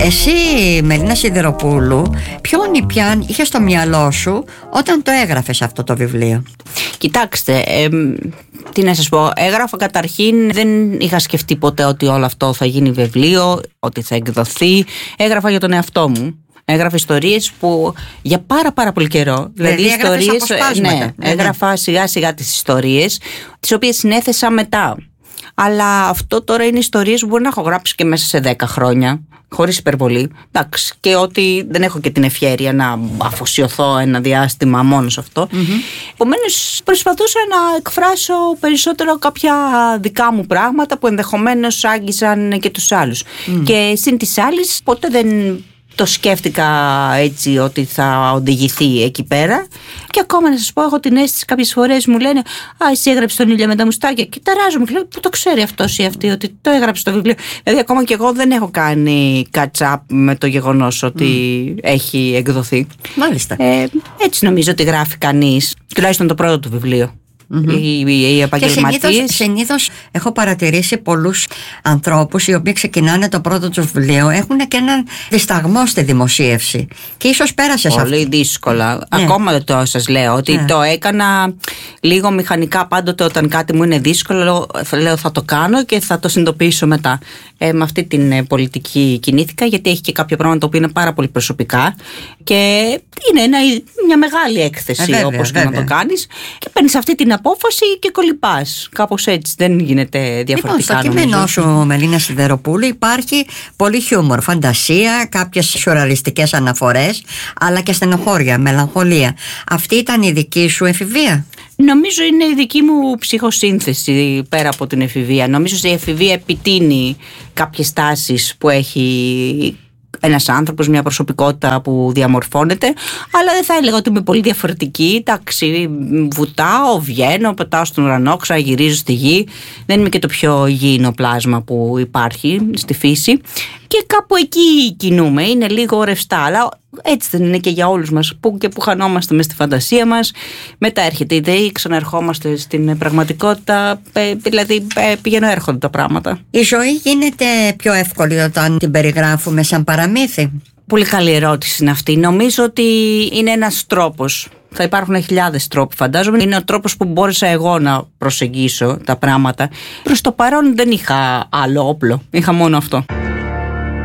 Εσύ, Μελίνα Σιδηροπούλου, ποιο νηπιάν είχε στο μυαλό σου όταν το έγραφες αυτό το βιβλίο? Κοιτάξτε, τι να σας πω, έγραφα καταρχήν, δεν είχα σκεφτεί ποτέ ότι όλο αυτό θα γίνει βιβλίο, ότι θα εκδοθεί. Έγραφα για τον εαυτό μου. Έγραφα ιστορίες που για πάρα πολύ καιρό. Δηλαδή ιστορίες, έγραφα σιγά σιγά τις ιστορίες, τις οποίες συνέθεσα μετά. Αλλά αυτό τώρα είναι ιστορίες που μπορεί να έχω γράψει και μέσα σε 10 χρόνια, χωρίς υπερβολή. Εντάξει, και ότι δεν έχω και την ευχέρεια να αφοσιωθώ ένα διάστημα μόνο σε αυτό. Επομένως, προσπαθούσα να εκφράσω περισσότερο κάποια δικά μου πράγματα που ενδεχομένως άγγιζαν και τους άλλους. Και συν της άλλης, ποτέ δεν το σκέφτηκα έτσι ότι θα οδηγηθεί εκεί πέρα. Και ακόμα να σας πω, έχω την αίσθηση κάποιες φορές μου λένε «Α, εσύ έγραψες τον Ήλιο με τα μουστάκια». Και ταράζομαι και λέω «Πού το ξέρει αυτός ή αυτή ότι το έγραψε το βιβλίο?» Δηλαδή ακόμα και εγώ δεν έχω κάνει catch up με το γεγονός ότι έχει εκδοθεί. Μάλιστα. Έτσι νομίζω ότι γράφει κανείς, τουλάχιστον το πρώτο του βιβλίο. Οι επαγγελματίες. Και συνήθως έχω παρατηρήσει πολλούς ανθρώπους οι οποίοι ξεκινάνε το πρώτο του βιβλίο, έχουν και έναν δισταγμό στη δημοσίευση. Και ίσως πέρασε σε αυτό. Πολύ δύσκολα. Ακόμα δεν το σας λέω ότι το έκανα λίγο μηχανικά πάντοτε όταν κάτι μου είναι δύσκολο. Λέω θα το κάνω και θα το συνειδητοποιήσω μετά. Με αυτή την πολιτική κινήθηκα, γιατί έχει και κάποια πράγματα που είναι πάρα πολύ προσωπικά και είναι μια μεγάλη έκθεση όπως και να το κάνεις. Και παίρνεις αυτή την απόφαση και κολυμπάς. Κάπως έτσι, δεν γίνεται διαφορετικά. Λοιπόν, στο κείμενό σου, Μελίνα Σιδηροπούλου, υπάρχει πολύ χιούμορ, φαντασία, κάποιες σουρεαλιστικές αναφορές, αλλά και στενοχώρια, μελαγχολία. Αυτή ήταν η δική σου εφηβεία? Νομίζω είναι η δική μου ψυχοσύνθεση πέρα από την εφηβεία. Νομίζω ότι η εφηβεία επιτείνει κάποιες τάσεις που έχει ένας άνθρωπος, μια προσωπικότητα που διαμορφώνεται, αλλά δεν θα έλεγα ότι είμαι πολύ διαφορετική. Εντάξει, βουτάω, βγαίνω, πετάω στον ουρανό, ξαναγυρίζω στη γη. Δεν είμαι και το πιο υγιεινό πλάσμα που υπάρχει στη φύση. Και κάπου εκεί κινούμε, είναι λίγο ρευστά, αλλά έτσι δεν είναι και για όλους μας, που και που χανόμαστε μες στη φαντασία μας. Μετά έρχεται η ιδέα, ξαναρχόμαστε στην πραγματικότητα, δηλαδή πηγαίνω έρχονται τα πράγματα. Η ζωή γίνεται πιο εύκολη όταν την περιγράφουμε σαν παραμύθι? Πολύ καλή ερώτηση είναι αυτή. Νομίζω ότι είναι ένας τρόπος. Θα υπάρχουν χιλιάδες τρόποι, φαντάζομαι. Είναι ο τρόπος που μπόρεσα εγώ να προσεγγίσω τα πράγματα. Προς το παρόν δεν είχα άλλο όπλο, είχα μόνο αυτό.